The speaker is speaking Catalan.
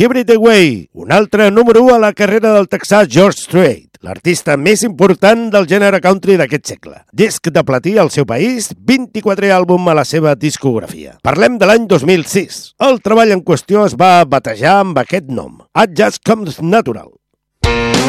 Give It Away, un altre número 1 a la carrera del texà George Strait, l'artista més important del gènere country d'aquest segle. Disc de platí al seu país, 24 àlbum a la seva discografia. Parlem de l'any 2006. El treball en qüestió es va batejar amb aquest nom, It Just Comes Natural.